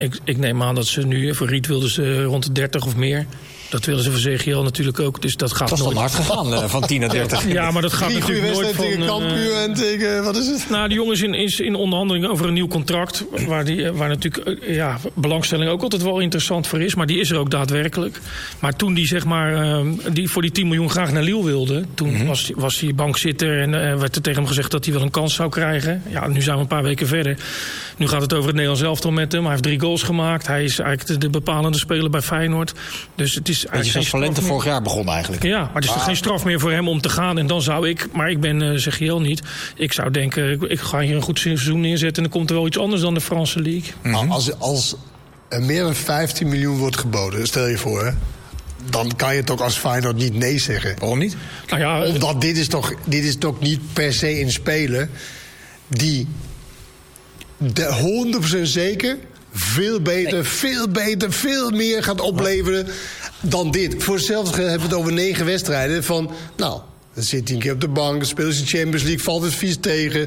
Ik neem aan dat ze nu, voor Riet wilden ze rond de 30 of meer. Dat willen ze voor CGL natuurlijk ook. Dus dat gaat dat is nooit. Dan hard gegaan, van 10 naar 30. Ja, maar dat gaat natuurlijk nooit van... tegen Cambuur en tegen... Wat is het? Nou, die jongen is in onderhandeling over een nieuw contract. Waar natuurlijk belangstelling ook altijd wel interessant voor is. Maar die is er ook daadwerkelijk. Maar toen die zeg maar die voor die 10 miljoen graag naar Lille wilde... toen was hij bankzitter en werd er tegen hem gezegd dat hij wel een kans zou krijgen. Ja, nu zijn we een paar weken verder. Nu gaat het over het Nederlands elftal met hem. Hij heeft 3 goals gemaakt. Hij is eigenlijk de bepalende speler bij Feyenoord. Dus het is beetje zoals Valente vorig jaar begonnen eigenlijk. Ja, maar het is toch geen straf meer voor hem om te gaan. En dan zou ik, maar ik ben CGL niet. Ik zou denken, ik ga hier een goed seizoen neerzetten... en dan komt er wel iets anders dan de Franse League. Als er meer dan 15 miljoen wordt geboden, stel je voor... Hè, dan kan je toch als Feyenoord niet nee zeggen. Waarom niet? Nou ja, omdat dit is toch niet per se een speler... die 100% zeker... veel beter, veel meer gaat opleveren dan dit. Voor hetzelfde hebben we het over 9 wedstrijden van... nou, dan zit hij een keer op de bank, speelt in de Champions League... valt het vies tegen.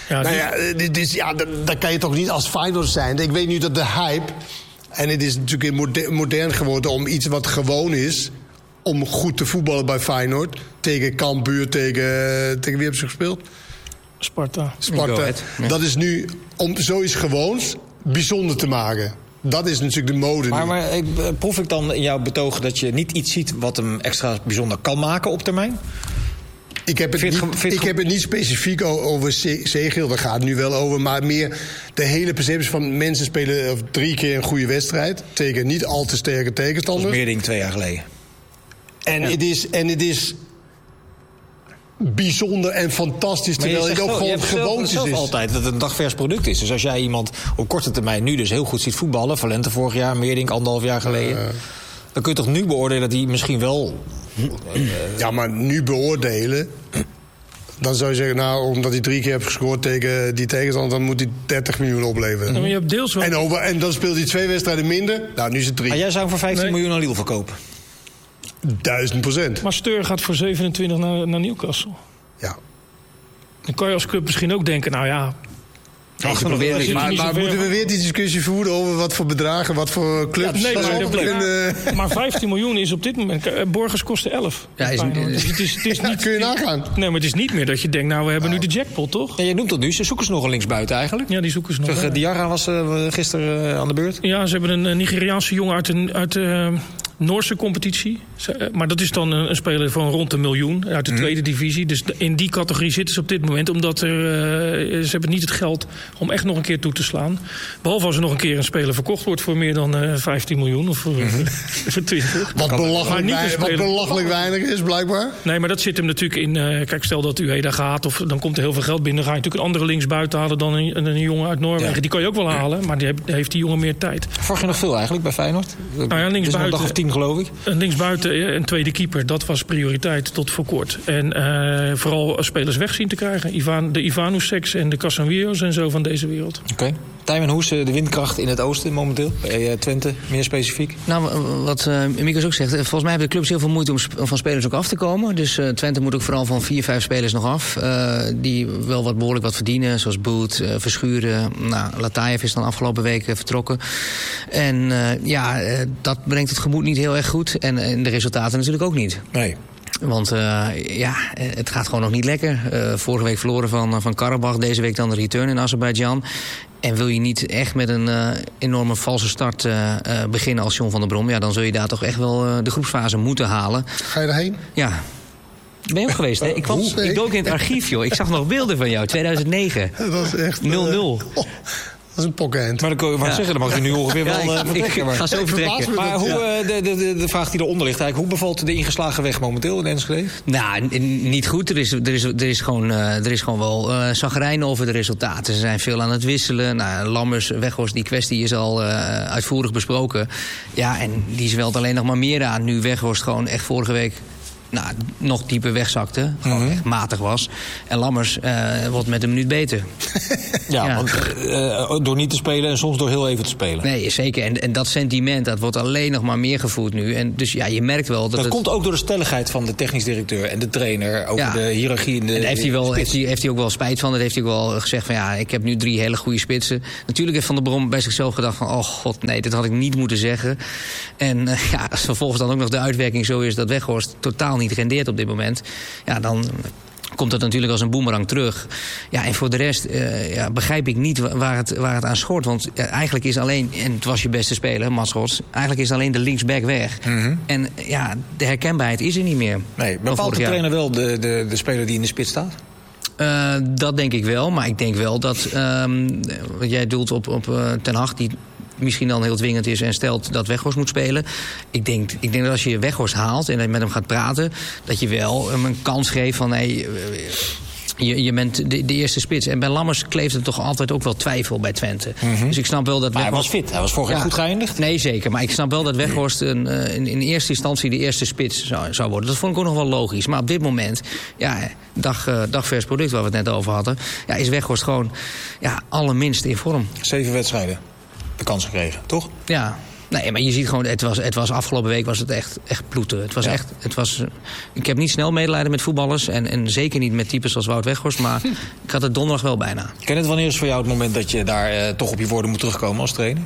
Dan kan je toch niet als Feyenoord zijn. Ik weet nu dat de hype... en het is natuurlijk modern geworden om iets wat gewoon is... om goed te voetballen bij Feyenoord. Tegen Cambuur, tegen wie hebben ze gespeeld? Sparta. Dat is nu om zoiets gewoons... bijzonder te maken. Dat is natuurlijk de mode. Maar proef ik dan in jouw betoog dat je niet iets ziet... wat hem extra bijzonder kan maken op termijn? Ik heb het niet specifiek over Zegel. Daar gaat het nu wel over. Maar meer de hele perceptie van mensen spelen 3 keer een goede wedstrijd. Tegen niet al te sterke tegenstanders. Dat is meer ding 2 jaar geleden. Het is bijzonder en fantastisch, terwijl het ook gewoon gewoontes is. Je altijd dat het een dagvers product is. Dus als jij iemand op korte termijn nu dus heel goed ziet voetballen... Valente vorig jaar, Meerdink 1,5 jaar geleden... dan kun je toch nu beoordelen dat hij misschien wel... Ja, maar nu beoordelen... dan zou je zeggen, nou, omdat hij 3 keer heeft gescoord tegen die tegenstander... dan moet hij 30 miljoen opleveren. Ja, maar je hebt deels wel... En dan speelt hij 2 wedstrijden minder. Nou, nu is het 3. Maar jij zou hem voor 15 miljoen aan Lille verkopen? 1000%. Maar Steur gaat voor 27 naar Newcastle. Ja. Dan kan je als club misschien ook denken, nou ja... Maar moeten we weer die discussie voeren over wat voor bedragen, wat voor clubs? Ja, maar 15 miljoen is op dit moment... Borgers kosten 11. Ja, dus het is niet, kun je nagaan. Nee, maar het is niet meer dat je denkt, nou, we hebben nu de jackpot, toch? Ja, je noemt dat nu. Ze zoeken ze nog een linksbuiten eigenlijk. Ja, die zoeken ze nog. Diarra was gisteren aan de beurt. Ja, ze hebben een Nigeriaanse jongen uit de Noorse competitie. Maar dat is dan een speler van rond 1 miljoen uit de tweede divisie. Dus in die categorie zitten ze op dit moment. Omdat ze hebben niet het geld om echt nog een keer toe te slaan. Behalve als er nog een keer een speler verkocht wordt voor meer dan 15 miljoen. Of voor 20. Wat belachelijk weinig is, blijkbaar. Nee, maar dat zit hem natuurlijk in... kijk, stel dat Ueda gaat, of dan komt er heel veel geld binnen. Dan ga je natuurlijk een andere linksbuiten halen dan een jongen uit Noorwegen. Ja. Die kan je ook wel halen, maar heeft die jongen meer tijd. Verwacht je nog veel eigenlijk bij Feyenoord? Nou ja, linksbuiten... een dag of 10, geloof ik. Linksbuiten en tweede keeper, dat was prioriteit tot voor kort. En vooral spelers weg zien te krijgen. De Ivanuseks en de Casemiro en zo van deze wereld. Oké. Tijmen, hoe is de windkracht in het oosten momenteel? Bij Twente, meer specifiek? Nou, wat Mikos ook zegt, volgens mij hebben de clubs heel veel moeite om van spelers ook af te komen. Dus Twente moet ook vooral van 4, 5 spelers nog af. Die wel behoorlijk wat verdienen, zoals Boet, Verschuren. Nou, Latayev is dan afgelopen week vertrokken. En dat brengt het gemoed niet heel erg goed. En de resultaten natuurlijk ook niet. Nee. Want het gaat gewoon nog niet lekker. Vorige week verloren van Karabach. Deze week dan de return in Azerbeidzjan. En wil je niet echt met een enorme valse start beginnen als John van der Brom... ja, dan zul je daar toch echt wel de groepsfase moeten halen. Ga je daarheen? Ja. Ben je ook geweest, hè? Ik dook in het archief, joh. Ik zag nog beelden van jou, 2009. Dat was echt... 0-0. Dat is een pokhand. Maar dan zeggen, dan mag je nu ongeveer wel vertrekken. Ik ga zo vertrekken. Maar hoe, de vraag die eronder ligt eigenlijk... hoe bevalt de ingeslagen weg momenteel in Enschede? Nou, niet goed. Er is gewoon wel zagrijn over de resultaten. Ze zijn veel aan het wisselen. Nou, Lammers, Weghorst, die kwestie is al uitvoerig besproken. Ja, en die zwelt alleen nog maar meer aan. Nu Weghorst gewoon echt vorige week nog dieper wegzakte. Gewoon echt matig was. En Lammers wordt met een minuut beter. Want door niet te spelen en soms door heel even te spelen. Nee, zeker. En dat sentiment, dat wordt alleen nog maar meer gevoerd nu. En dus je merkt wel dat komt ook door de stelligheid van de technisch directeur en de trainer over de hiërarchie in de en heeft hij ook wel spijt van. Dat heeft hij ook wel gezegd van ik heb nu 3 hele goede spitsen. Natuurlijk heeft Van der Brom bij zichzelf gedacht van oh god, nee, dit had ik niet moeten zeggen. En als vervolgens dan ook nog de uitwerking zo is dat Weghorst totaal niet rendeert op dit moment, dan komt dat natuurlijk als een boemerang terug. Ja, en voor de rest begrijp ik niet waar het aan schort. Want eigenlijk is alleen, en het was je beste speler, Mats Rots, eigenlijk is alleen de linksback weg. En de herkenbaarheid is er niet meer. Nee, bepaalt de trainer wel de speler die in de spits staat? Dat denk ik wel, maar ik denk wel dat wat jij doelt op Ten Hag, die misschien dan heel dwingend is en stelt dat Weghorst moet spelen. Ik denk dat als je Weghorst haalt en met hem gaat praten, dat je wel hem een kans geeft van je bent de eerste spits. En bij Lammers kleeft er toch altijd ook wel twijfel bij Twente. Dus ik snap wel dat maar hij was fit. Hij was vorig jaar goed geëindigd. Nee, zeker. Maar ik snap wel dat Weghorst in eerste instantie de eerste spits zou worden. Dat vond ik ook nog wel logisch. Maar op dit moment, dagvers product waar we het net over hadden, is Weghorst gewoon allerminst in vorm. 7 wedstrijden. De kans gekregen, toch? Ja. Nee, maar je ziet gewoon, het was afgelopen week was het echt ploeten. Het was ik heb niet snel medelijden met voetballers en zeker niet met types als Wout Weghorst, maar ik had het donderdag wel bijna. Kenneth, wanneer is voor jou het moment dat je daar toch op je woorden moet terugkomen als trainer?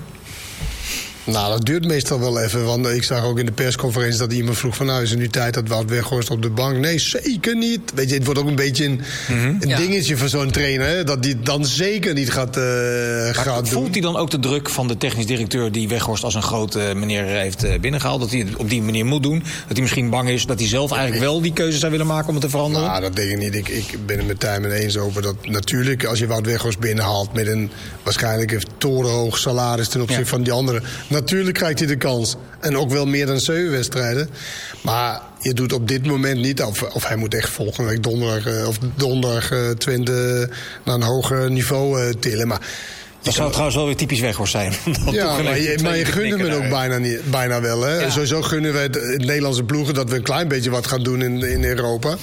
Nou, dat duurt meestal wel even. Want ik zag ook in de persconferentie dat iemand vroeg van is er nu tijd dat Wout Weghorst op de bank? Nee, zeker niet. Weet je, het wordt ook een beetje een dingetje van zo'n trainer, hè, dat die dan zeker niet gaat doen. Voelt hij dan ook de druk van de technisch directeur die Weghorst als een grote meneer heeft binnengehaald? Dat hij het op die manier moet doen? Dat hij misschien bang is dat hij zelf eigenlijk wel die keuze zou willen maken om het te veranderen? Nou, dat denk ik niet. Ik ben het met Tijmen eens over dat natuurlijk als je Wout Weghorst binnenhaalt met een waarschijnlijk een torenhoog salaris ten opzichte van die anderen. Natuurlijk krijgt hij de kans. En ook wel meer dan 7 wedstrijden. Maar je doet op dit moment niet, of hij moet echt volgende week donderdag Twente naar een hoger niveau tillen. Maar dat zou trouwens wel weer typisch Weghorst zijn. Ja, maar je gunt hem het ook bijna wel. Hè? Ja. Sowieso gunnen we het Nederlandse ploegen dat we een klein beetje wat gaan doen in Europa.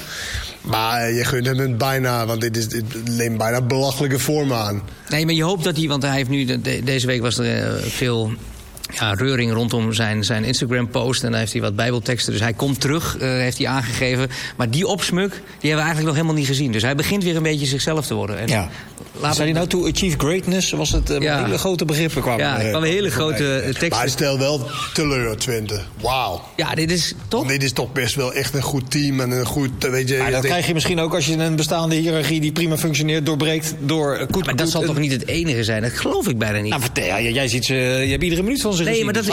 Maar je gunt hem het bijna, want dit neemt bijna belachelijke vorm aan. Nee, maar je hoopt dat hij, want hij heeft nu, deze week was er veel reuring rondom zijn Instagram-post. En daar heeft hij wat bijbelteksten. Dus hij komt terug, heeft hij aangegeven. Maar die opsmuk, die hebben we eigenlijk nog helemaal niet gezien. Dus hij begint weer een beetje zichzelf te worden. En zei hij nou to achieve greatness? Was het hele grote begrippen kwamen? Ja, er kwamen hele grote teksten. Maar hij stelt wel teleur, Twente. Wauw. Ja, dit is toch? Dit is toch best wel echt een goed team. En een goed, weet je. Maar dat krijg je misschien ook als je een bestaande hiërarchie die prima functioneert doorbreekt door Maar dat zal toch niet het enige zijn? Dat geloof ik bijna niet. Nou, jij ziet ze, je hebt iedere minuut van ze gezien. Nee, maar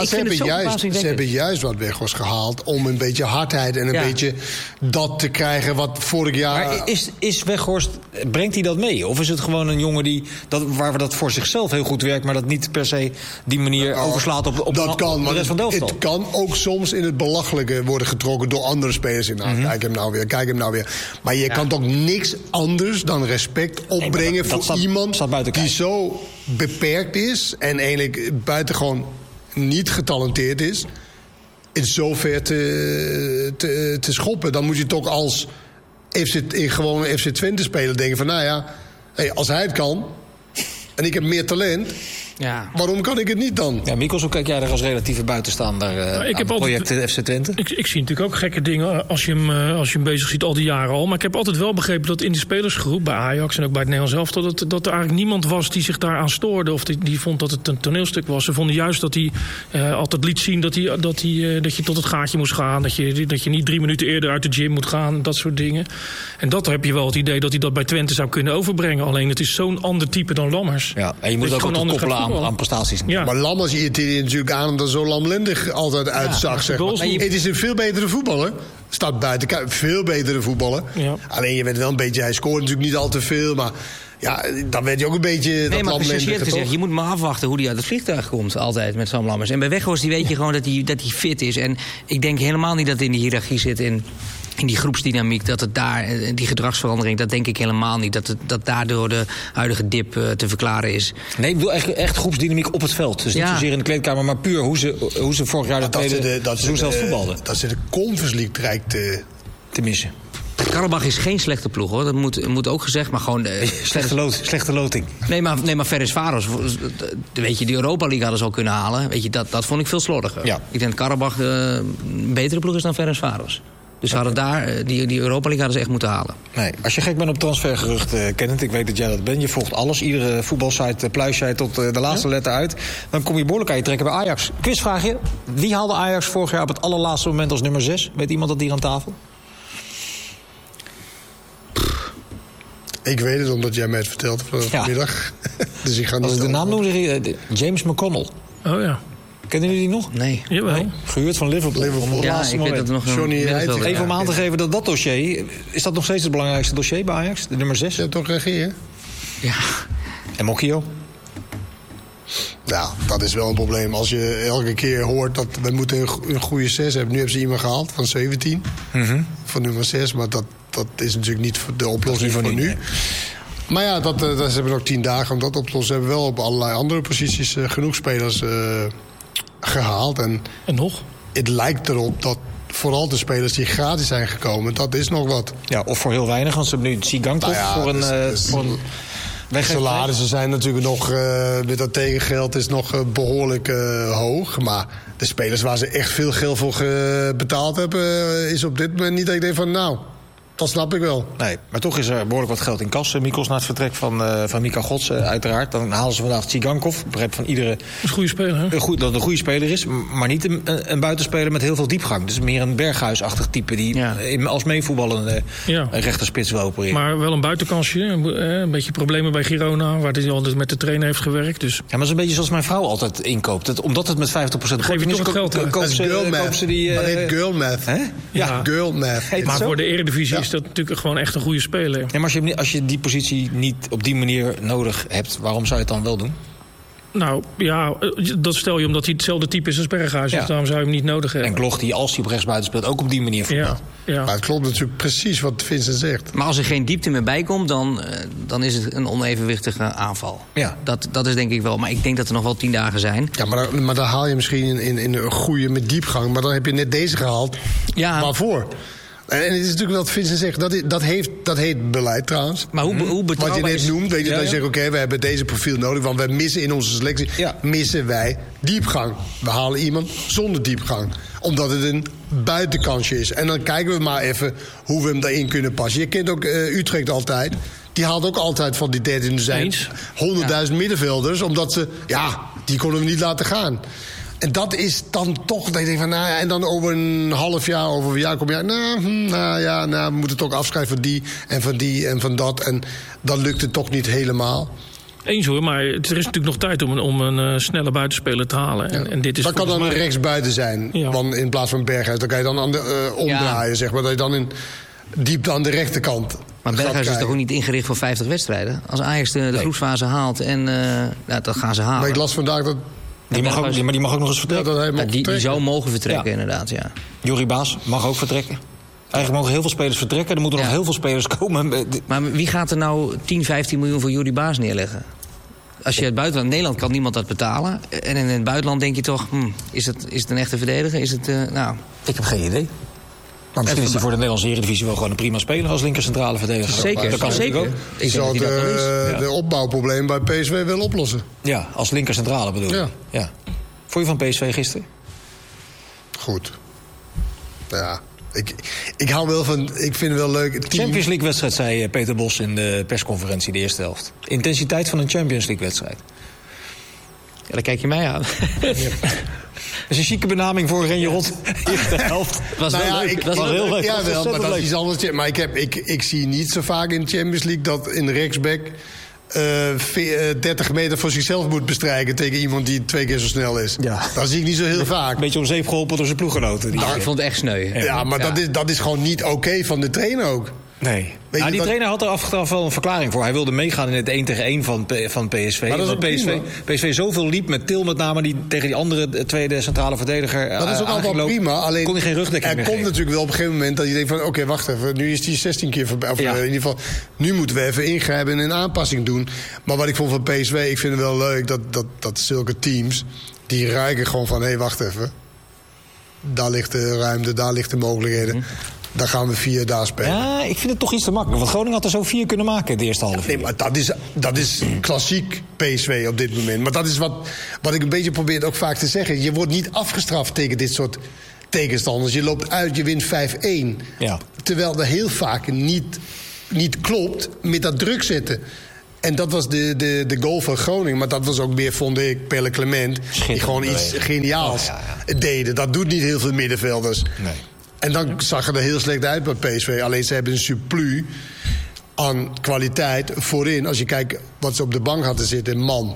ze hebben juist wat Weghorst gehaald om een beetje hardheid en een beetje dat te krijgen wat vorig jaar. Maar is Weghorst, brengt hij dat mee? Of is het gewoon een jongen waar we dat voor zichzelf heel goed werkt, maar dat niet per se die manier overslaat op dat kan, de rest van Delftal? Het kan ook soms in het belachelijke worden getrokken door andere spelers. Kijk hem nou weer. Maar je kan toch niks anders dan respect opbrengen voor iemand die zo beperkt is en eigenlijk buitengewoon niet getalenteerd is, in zover te schoppen. Dan moet je toch als gewoon FC Twente speler denken van als hij het kan en ik heb meer talent, waarom kan ik het niet dan? Ja, Mikkels, hoe kijk jij er als relatieve buitenstaander aan het project FC Twente? Ik zie natuurlijk ook gekke dingen als je hem bezig ziet al die jaren al. Maar ik heb altijd wel begrepen dat in die spelersgroep, bij Ajax en ook bij het Nederlands elftal, dat er eigenlijk niemand was die zich daaraan stoorde of die vond dat het een toneelstuk was. Ze vonden juist dat hij altijd liet zien dat je tot het gaatje moest gaan. Dat je niet 3 minuten eerder uit de gym moet gaan. Dat soort dingen. En dat heb je wel het idee dat hij dat bij Twente zou kunnen overbrengen. Alleen het is zo'n ander type dan Lammers. Ja, en je moet het ook koppelen aan prestaties. Ja. Maar Lammers irriteert je natuurlijk aan omdat zo lamlendig altijd uitzag. Zeg maar. Het is een veel betere voetballer. Staat buiten kijf, veel betere voetballer. Ja. Alleen je weet wel een beetje, hij scoort natuurlijk niet al te veel, maar dan werd je ook een beetje nee, maar gezegd, je moet maar afwachten hoe hij uit het vliegtuig komt. Altijd met Sam Lammers. En bij Weghorst weet je gewoon dat hij fit is. En ik denk helemaal niet dat het in de hiërarchie zit in die groepsdynamiek, dat het daar, die gedragsverandering, dat denk ik helemaal niet. Dat daardoor de huidige dip te verklaren is. Nee, ik bedoel echt groepsdynamiek op het veld. Dus niet zozeer in de kleedkamer, maar puur hoe ze vorig jaar de tweede seizoen zelf voetbalden. Dat ze de Conference League te missen. Karabach is geen slechte ploeg, hoor. Dat moet ook gezegd, maar gewoon... Slechte loting. Nee, maar Ferencváros, weet je, die Europa League hadden ze al kunnen halen. Weet je, dat vond ik veel slordiger. Ja. Ik denk dat Karabach een betere ploeg is dan Ferencváros. Dus ze hadden daar, die Europa League hadden ze echt moeten halen. Nee, als je gek bent op transfergeruchten, Kenneth, ik weet dat jij dat bent. Je volgt alles, iedere voetbalsite, pluis jij tot de laatste letter uit. Dan kom je behoorlijk aan je trekken bij Ajax. Quizvraagje, wie haalde Ajax vorig jaar op het allerlaatste moment als nummer 6? Weet iemand dat hier aan tafel? Ik weet het, omdat jij mij het vertelt vanmiddag. Dus ik ga als ik de naam noem, zeg je James McConnell. Oh ja. Kennen jullie die nog? Nee. Jawel. Gehuurd van Liverpool. Ja, ik weet dat er nog Johnny Even om aan te geven dat dossier... Is dat nog steeds het belangrijkste dossier bij Ajax? De nummer 6? Je hebt toch reageren? Ja. En Mokio? Nou, dat is wel een probleem. Als je elke keer hoort dat we moeten een goede 6 hebben. Nu hebben ze iemand gehaald van 17. Van nummer 6. Maar dat is natuurlijk niet de oplossing voor nu. Nee. Maar ja, ze hebben nog 10 dagen om dat op te lossen. Ze hebben wel op allerlei andere posities genoeg spelers gehaald. En nog? het lijkt erop dat vooral de spelers die gratis zijn gekomen, dat is nog wat. Ja, of voor heel weinig, want ze hebben nu Tsigankov voor een salarissen zijn natuurlijk nog, met dat tegengeld is nog behoorlijk hoog. Maar de spelers waar ze echt veel geld voor betaald hebben, is op dit moment niet dat ik denk van nou, dat snap ik wel. Nee, maar toch is er behoorlijk wat geld in kas. Mikos na het vertrek van Mika Godse uiteraard. Dan halen ze vandaag Tsigankov. Ik begrijp van iedere... Dat is een goede speler, hè? Dat het een goede speler is, maar niet een buitenspeler met heel veel diepgang. Dus meer een Berghuis-achtig type die als meevoetballende rechterspits wil opereren. Maar wel een buitenkansje. Een beetje problemen bij Girona, waar hij altijd met de trainer heeft gewerkt. Dus. Ja, maar dat is een beetje zoals mijn vrouw altijd inkoopt. Omdat het met 50% geef je toch het geld uit. Dat is girl math. Dat heet girl math. Ja, girl math. Maar voor de Eredivisie is dat natuurlijk gewoon echt een goede speler. Ja, maar als je die positie niet op die manier nodig hebt, waarom zou je het dan wel doen? Nou, ja, dat stel je omdat hij hetzelfde type is als Berghuis. Dus daarom zou je hem niet nodig hebben. En Gloch, die als hij op rechtsbuiten speelt, ook op die manier voetbalt. Ja. Maar het klopt natuurlijk precies wat Vincent zegt. Maar als er geen diepte meer bij komt, dan is het een onevenwichtige aanval. Ja. Dat is denk ik wel. Maar ik denk dat er nog wel 10 dagen zijn. Ja, maar dan haal je misschien in een goede met diepgang. Maar dan heb je net deze gehaald. Ja. Waarvoor? En het is natuurlijk wat Vincent zegt, dat heet beleid trouwens. Maar hoe betrouwbaar wat je is... net noemt, weet je, dat je zegt, oké, we hebben deze profiel nodig, want we missen in onze selectie, missen wij diepgang. We halen iemand zonder diepgang, omdat het een buitenkansje is. En dan kijken we maar even hoe we hem daarin kunnen passen. Je kent ook Utrecht altijd. Die haalt ook altijd van die 13 zijn 100.000 middenvelders, omdat ze, die konden we niet laten gaan. En dat is dan toch, dat je denkt van, nou ja, en dan over een half jaar, over een jaar kom je, we moeten toch afschrijven van die en van dat. En dan lukt het toch niet helemaal. Eens hoor, maar er is natuurlijk nog tijd om een snelle buitenspeler te halen. Ja. En dit is dat kan dan rechtsbuiten zijn, want in plaats van Berghuis. Dan kan je dan aan de omdraaien, zeg maar. Dat je dan diep aan de rechterkant. Maar Berghuis is toch ook niet ingericht voor 50 wedstrijden? Als Ajax de groepsfase haalt, en dat gaan ze halen. Maar ik las vandaag dat... Die mag ook nog eens vertrekken. Die zou mogen vertrekken, inderdaad, ja. Jori Baas mag ook vertrekken. Eigenlijk mogen heel veel spelers vertrekken. Er moeten nog heel veel spelers komen. Maar wie gaat er nou 10, 15 miljoen voor Jori Baas neerleggen? Als je het buitenland... In Nederland kan niemand dat betalen. En in het buitenland denk je toch... is het een echte verdediger? Is het, Ik heb geen idee. Maar misschien is hij voor de Nederlandse Eredivisie wel gewoon een prima speler als linkercentrale verdediger. Zeker, dat kan zeker. Ook. Ik zal de opbouwprobleem bij PSV wel oplossen. Ja, als linkercentrale bedoel ik. Ja. Vond je van PSV gisteren? Goed. Ja, ik hou wel van... Ik vind het wel leuk. Champions League wedstrijd, zei Peter Bos in de persconferentie, de eerste helft. Intensiteit van een Champions League wedstrijd. Ja, dan kijk je mij aan. Dat is een chique benaming voor Renje Rot. Eerste helft. Was wel leuk. Was heel leuk. Ja, wel, maar dat is iets anders. Maar ik zie niet zo vaak in de Champions League dat een rechtsback 30 meter voor zichzelf moet bestrijken tegen iemand die 2 keer zo snel is. Ja. Dat zie ik niet zo heel vaak. Een beetje om zeep geholpen door zijn ploeggenoten. Ik vond het echt sneu. Ja, maar dat is gewoon niet oké van de trainer ook. Nee. Die trainer had er achteraf wel een verklaring voor. Hij wilde meegaan in het 1-tegen-1 van PSV. Maar dat is PSV zoveel liep met Til met name, die tegen die andere tweede centrale verdediger. Dat is ook allemaal prima. Alleen kon hij geen rugdekking meer komt natuurlijk wel op een gegeven moment dat je denkt van oké, wacht even, nu is die 16 keer voorbij. Of in ieder geval, nu moeten we even ingrijpen en een aanpassing doen. Maar wat ik vond van PSV, ik vind het wel leuk dat zulke teams, die ruiken gewoon van hé, wacht even. Daar ligt de ruimte, daar ligt de mogelijkheden. dan gaan we 4 daar spelen. Ja, ik vind het toch iets te makkelijk. Want Groningen had er zo 4 kunnen maken in de eerste half uur. Nee, maar dat is klassiek PSV op dit moment. Maar dat is wat ik een beetje probeer ook vaak te zeggen. Je wordt niet afgestraft tegen dit soort tegenstanders. Je loopt uit, je wint 5-1. Ja. Terwijl dat heel vaak niet klopt met dat druk zetten. En dat was de goal van Groningen. Maar dat was ook meer, vond ik, Pelle Clement. Die gewoon iets geniaals deden. Dat doet niet heel veel middenvelders. Nee. En dan zag het er heel slecht uit bij PSV. Alleen ze hebben een surplus aan kwaliteit voorin. Als je kijkt wat ze op de bank hadden zitten. Man.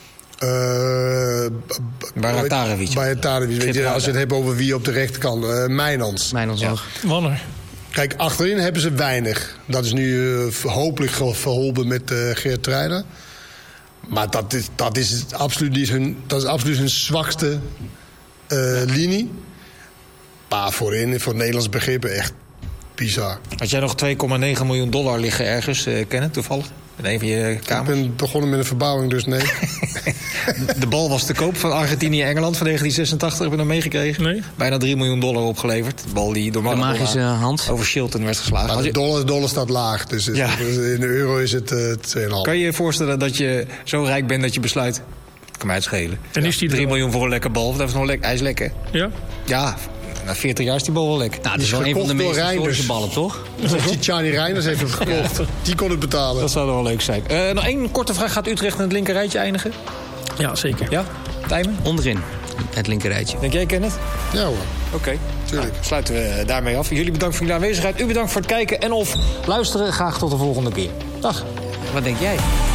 Bajratarevic. Weet je, als je het hebt over wie op de rechterkant. Mijnans. Mijnans nog. Wanneer? Kijk, achterin hebben ze weinig. Dat is nu hopelijk verholpen met Geert Treijder. Maar dat is absoluut hun zwakste linie. Maar voorin, voor Nederlands begrippen, echt bizar. Had jij nog $2,9 miljoen liggen ergens, Kenneth, toevallig? In een van je kamers? Ik ben begonnen met een verbouwing, dus nee. De bal was te koop van Argentinië-Engeland van 1986. Heb je dat meegekregen? Nee. Bijna $3 miljoen opgeleverd. De bal die door De magische hand. over Shilton werd geslagen. Maar de dollar staat laag, dus in de euro is het 2,5. Kan je je voorstellen dat je zo rijk bent dat je besluit... Het kan mij het schelen. En is die 3 er- miljoen voor een lekker bal. Dat is nog hij is lekker. Ja? Ja, na 40 jaar is die bal wel lekker. Nou, het is wel een van de gekocht meest door historische Reinders. ballen, toch? Tjani Reinders heeft het gekocht. Die kon het betalen. Dat zou wel leuk zijn. Nog één korte vraag. Gaat Utrecht in het linker rijtje eindigen? Ja, zeker. Ja? Tijmen? Onderin, het linkerrijtje. Denk jij, Kenneth? Ja hoor. Oké. Tuurlijk. Nou, sluiten we daarmee af. Jullie bedankt voor jullie aanwezigheid. U bedankt voor het kijken en of luisteren. Graag tot de volgende keer. Dag. Wat denk jij?